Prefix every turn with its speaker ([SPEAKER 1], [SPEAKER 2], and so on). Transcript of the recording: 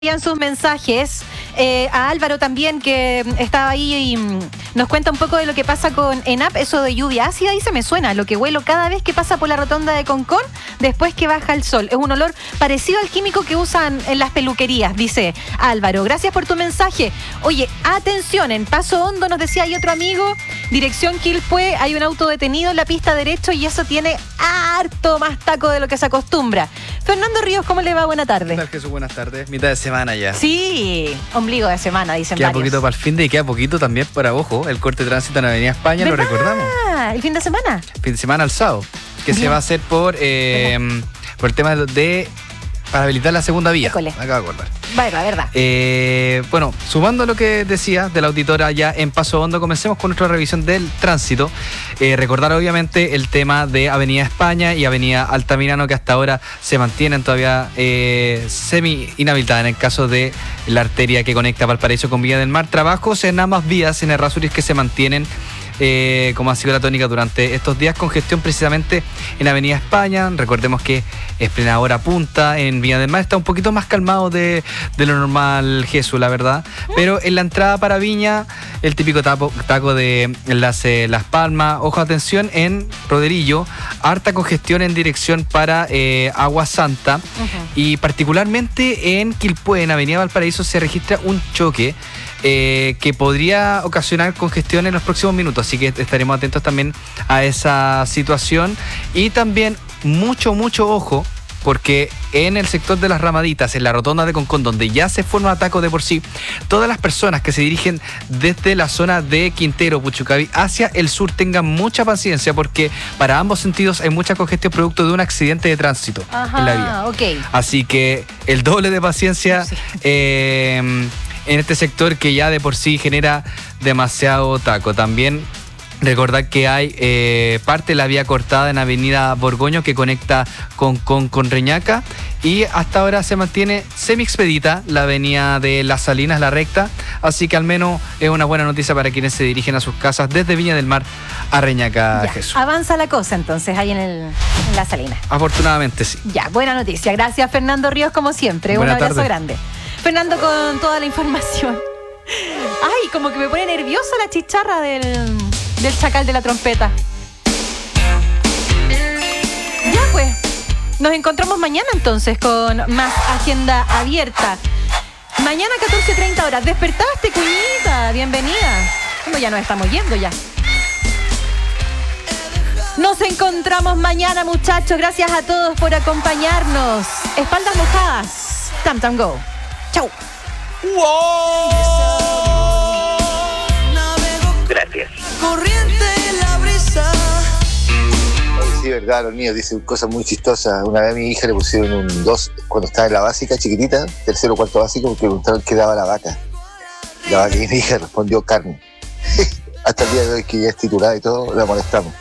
[SPEAKER 1] En sus mensajes, a Álvaro también, que estaba ahí y nos cuenta un poco de lo que pasa con ENAP, eso de lluvia ácida, y se me suena lo que huelo cada vez que pasa por la rotonda de Concón después que baja el sol. Es un olor parecido al químico que usan en las peluquerías, dice Álvaro. Gracias por tu mensaje. Oye, atención, en Paso Hondo nos decía ahí otro amigo, dirección Quilpué, hay un auto detenido en la pista derecho y eso tiene harto más taco de lo que se acostumbra. Fernando Ríos, ¿cómo le va? Buena tarde.
[SPEAKER 2] ¿Qué tal, Jesús? Buenas tardes. Mitad de semana ya.
[SPEAKER 1] Sí, ombligo de semana, dicen
[SPEAKER 2] queda
[SPEAKER 1] varios.
[SPEAKER 2] Poquito para el fin de y queda poquito también para, ojo, el corte de tránsito en Avenida España,
[SPEAKER 1] ¿verdad?
[SPEAKER 2] Lo recordamos.
[SPEAKER 1] ¿El fin de semana?
[SPEAKER 2] Fin de semana al sábado, que
[SPEAKER 1] bien.
[SPEAKER 2] se va a hacer por el tema de para habilitar la segunda vía.
[SPEAKER 1] École.
[SPEAKER 2] Me acabo de acordar.
[SPEAKER 1] Verdad.
[SPEAKER 2] Bueno, sumando a lo que decía de la auditora ya en Paso Hondo, comencemos con nuestra revisión del tránsito. Recordar obviamente el tema de Avenida España y Avenida Altamirano, que hasta ahora se mantienen todavía semi inhabilitadas en el caso de la arteria que conecta Valparaíso con Villa del Mar. Trabajos en ambas vías en Errázuriz que se mantienen como ha sido la tónica durante estos días, con gestión precisamente en Avenida España. Recordemos que es plena hora punta, en Villa del Mar está un poquito más calmado de lo normal, Jesús, la verdad, pero en la entrada para Viña, el típico taco de enlace Las Palmas. Ojo, atención, en Roderillo, harta congestión en dirección para Agua Santa. Y particularmente en Quilpué, en Avenida Valparaíso, se registra un choque que podría ocasionar congestión en los próximos minutos, así que estaremos atentos también a esa situación. Y también mucho ojo, porque en el sector de las Ramaditas, en la rotonda de Concón, donde ya se forma ataco de por sí, todas las personas que se dirigen desde la zona de Quintero, Puchucaví, hacia el sur, tengan mucha paciencia, porque para ambos sentidos hay mucha congestión producto de un accidente de tránsito en la vía.
[SPEAKER 1] Okay.
[SPEAKER 2] Así que el doble de paciencia en este sector que ya de por sí genera demasiado taco. También recordar que hay parte de la vía cortada en Avenida Borgoño que conecta con Reñaca, y hasta ahora se mantiene semi-expedita la avenida de Las Salinas, la recta, así que al menos es una buena noticia para quienes se dirigen a sus casas desde Viña del Mar a Reñaca,
[SPEAKER 1] ya,
[SPEAKER 2] Jesús.
[SPEAKER 1] avanza la cosa entonces ahí en Las Salinas.
[SPEAKER 2] Afortunadamente sí.
[SPEAKER 1] Ya, buena noticia. Gracias, Fernando Ríos, como siempre.
[SPEAKER 2] Buena
[SPEAKER 1] un abrazo
[SPEAKER 2] tarde.
[SPEAKER 1] grande. Fernando con toda la información. Ay, como que me pone nerviosa la chicharra del chacal de la trompeta. Ya pues, nos encontramos mañana entonces con más agenda abierta. Mañana 14:30 horas. ¿Despertaste, cuñita? Bienvenida. Bueno, ya nos estamos yendo ya. Nos encontramos mañana, muchachos. Gracias a todos por acompañarnos. Espaldas mojadas. Tam go. Chau.
[SPEAKER 3] Gracias.
[SPEAKER 4] Corriente la brisa.
[SPEAKER 5] Sí, verdad, los niños dicen cosas muy chistosas. Una vez a mi hija le pusieron un 2 cuando estaba en la básica, chiquitita, tercero o cuarto básico, porque preguntaron qué daba la vaca. La vaca, y mi hija respondió carne. Hasta el día de hoy, que ya es titulada y todo, la molestamos.